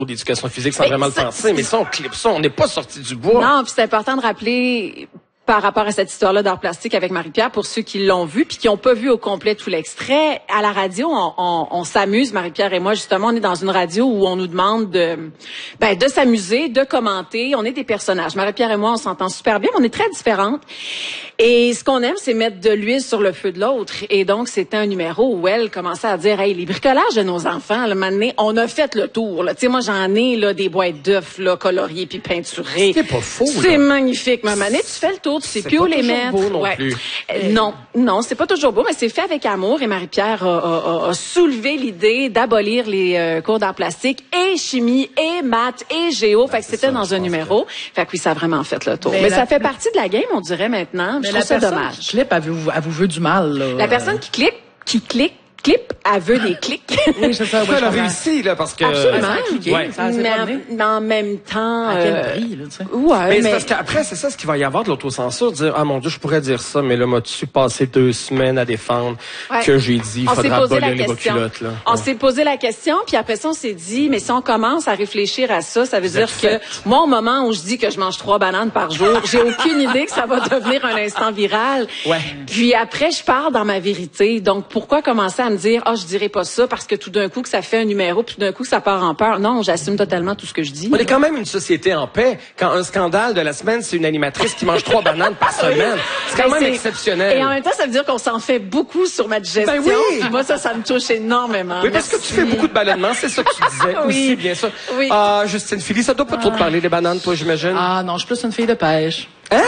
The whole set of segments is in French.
d'éducation physique sans vraiment le penser, mais ça, on clip ça, on n'est pas sorti du bois. Non, puis c'est important de rappeler par rapport à cette histoire-là d'art plastique avec Marie-Pierre, pour ceux qui l'ont vu puis qui n'ont pas vu au complet tout l'extrait, à la radio, on s'amuse, Marie-Pierre et moi, justement, on est dans une radio où on nous demande de s'amuser, de commenter. On est des personnages. Marie-Pierre et moi, on s'entend super bien, mais on est très différentes. Et ce qu'on aime, c'est mettre de l'huile sur le feu de l'autre. Et donc, c'était un numéro où elle commençait à dire, hey, les bricolages de nos enfants, là, maintenant, on a fait le tour, là. Tu sais, moi, j'en ai, là, des boîtes d'œufs, là, coloriées puis peinturées. C'est pas faux, c'est magnifique, ma manette. Tu fais le tour, tu sais plus où les mettre. Beau non plus. Non, c'est pas toujours beau, mais c'est fait avec amour. Et Marie-Pierre a soulevé l'idée d'abolir les cours d'art plastique et chimie et maths et géo. Fait que c'était dans un numéro. Fait que oui, ça a vraiment fait le tour. Mais ça fait partie de la game, on dirait maintenant. Je trouve ça dommage. Qui clip, elle vous veut du mal, là. La personne qui clip, elle veut des clics. Oui, c'est ça. Elle a réussi, là, parce que... Absolument. Mais en même temps... à quel prix, là, tu sais? Ouais, mais parce qu'après, c'est ça ce qu'il va y avoir de l'autocensure, dire, ah mon Dieu, je pourrais dire ça, mais là, m'as-tu passé 2 semaines à défendre que j'ai dit, il faudra abolir les bas culottes, là. On s'est posé la question, puis après ça, on s'est dit, mais si on commence à réfléchir à ça, ça veut dire que moi, au moment où je dis que je mange 3 bananes par jour, j'ai aucune idée que ça va devenir un instant viral. Ouais. Puis après, je pars dans ma vérité. Donc, pourquoi commencer à me dire, je dirais pas ça parce que tout d'un coup que ça fait un numéro, puis tout d'un coup ça part en peur. Non, j'assume totalement tout ce que je dis. On est quand même une société en paix. Quand un scandale de la semaine, c'est une animatrice qui mange 3 bananes par semaine. C'est quand même exceptionnel. Et en même temps, ça veut dire qu'on s'en fait beaucoup sur ma digestion. Ben oui. Puis moi, ça me touche énormément. Oui, parce que tu fais beaucoup de ballonnements, c'est ça que tu disais aussi, bien sûr. Oui. Ah, Justine Philly, ça doit pas trop te parler des bananes, toi, j'imagine. Ah non, je suis plus une fille de pêche.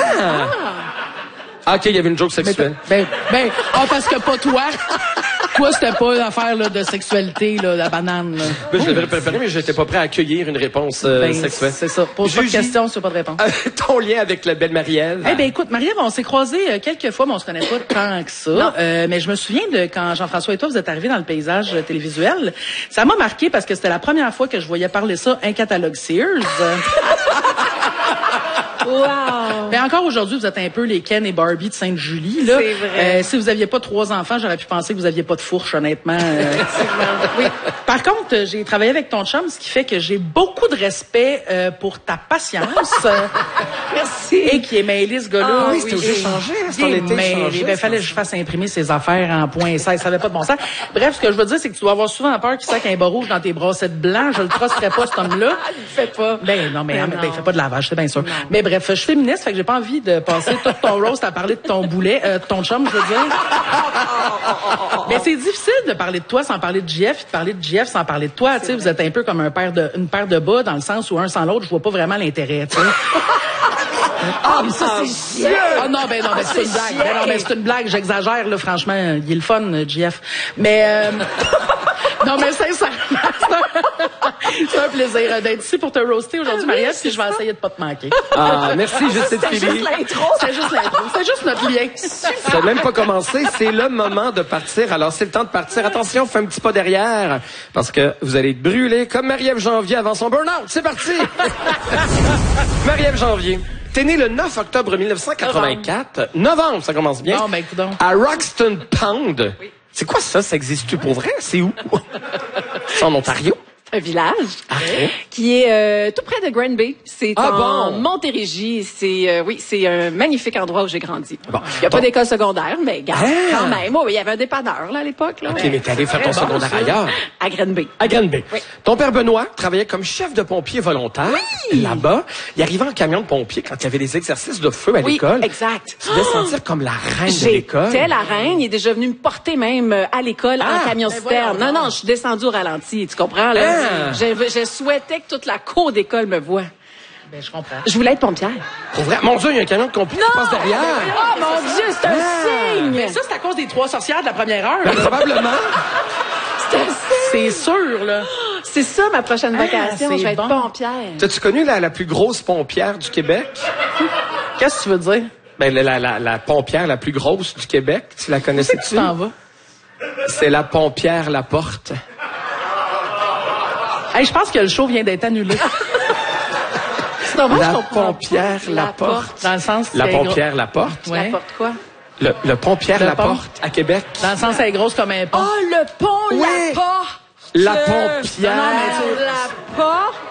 Ah, OK, il y avait une joke sexuelle. Parce que pas toi. Toi, c'était pas une affaire là, de sexualité, là, la banane. Là. Je l'avais préparé, mais j'étais pas prêt à accueillir une réponse sexuelle. C'est ça. Pose pas de questions, c'est pas de réponse. Ton lien avec la belle Marie-Ève? Écoute, Marie-Ève, on s'est croisés quelques fois, mais on se connaît pas tant que ça. Mais je me souviens de quand Jean-François et toi, vous êtes arrivés dans le paysage télévisuel. Ça m'a marqué parce que c'était la première fois que je voyais parler ça, un catalogue Sears. Wow! Mais encore aujourd'hui, vous êtes un peu les Ken et Barbie de Sainte-Julie, là. C'est vrai. Si vous aviez pas 3 enfants, j'aurais pu penser que vous aviez pas de fourche, honnêtement. Oui. Par contre, j'ai travaillé avec ton chum, ce qui fait que j'ai beaucoup de respect pour ta patience. Merci. Et qui est mêlé, ce gars-là. oui, c'était obligé de changer, hein, c'est en été changé. Il fallait que je fasse imprimer ses affaires en point 16. Ça avait pas de bon sens. Bref, ce que je veux dire, c'est que tu dois avoir souvent peur qu'il sac un bas rouge dans tes brassettes blancs. Je le trusterais pas, cet homme-là. Il fait pas. Il fait pas de lavage, c'est bien sûr. Mais bref, je suis féministe, fait que j'ai pas envie de passer tout ton roast à parler de ton boulet, ton chum, je veux dire. Mais c'est difficile de parler de toi sans parler de JF, et de parler de JF sans parler de toi. Tu sais, vous êtes un peu comme une paire de bas, dans le sens où un sans l'autre, je vois pas vraiment l'intérêt, tu sais. Mais ça, c'est chiant. Non, c'est une blague. C'est une blague, j'exagère, là, franchement. Il est le fun, JF. Mais, non, mais sincèrement, c'est un plaisir d'être ici pour te roaster aujourd'hui, Marie-Ève, puis je vais essayer de pas te manquer. Ah, merci, Justine Philly. C'est juste l'intro. C'est juste notre lien. Ça n'a même pas commencé. C'est le moment de partir. Alors, c'est le temps de partir. Attention, fais un petit pas derrière. Parce que vous allez être brûlés comme Marie-Ève Janvier avant son burn-out. C'est parti! Marie-Ève Janvier. T'es né le 9 octobre 1984. Novembre, ça commence bien. Non, ben, écoute donc. À Roxton Pound. Oui. C'est quoi ça? Ça existe-tu pour vrai? C'est où? C'est en Ontario? Un village qui est tout près de Granby. C'est en Montérégie. C'est un magnifique endroit où j'ai grandi. Bon. Il n'y a pas d'école secondaire, mais quand même. Oui, il y avait un dépanneur là, à l'époque. Là. OK, mais t'es allé faire ton secondaire ailleurs. À Granby. À Granby. Oui. Ton père Benoît travaillait comme chef de pompier volontaire là-bas. Il arrivait en camion de pompier quand il y avait des exercices de feu à l'école. Oui, exact. Tu devais sentir comme la reine de l'école. J'étais la reine. Il est déjà venu me porter même à l'école en camion citerne. Non, je suis descendue au ralenti. Tu comprends, là? Je souhaitais que toute la cour d'école me voie. Ben, je comprends. Je voulais être pompière. Pour vrai? Mon Dieu, il y a un camion de pompier qui passe derrière. Oh mon Dieu, c'est un signe! Mais ça, c'est à cause des 3 sorcières de la première heure. Ben, probablement. C'est un signe! C'est sûr, là. C'est ça, ma prochaine vacation. c'est Je vais être bon. pompière. T'as-tu connu la plus grosse pompière du Québec? Qu'est-ce que tu veux dire? Ben, la pompière la plus grosse du Québec. Tu la connaissais-tu? Tu t'en vas? C'est la pompière Laporte. Hey, je pense que le show vient d'être annulé. C'est normal, La je comprends pompière pas. Laporte. Dans le sens... La pompière Laporte. Ouais. La porte quoi? Le pompière Le Laporte à Québec. Dans le sens, elle est grosse comme un pont. Oh, le pont, Oui. la porte! La pompière. La porte!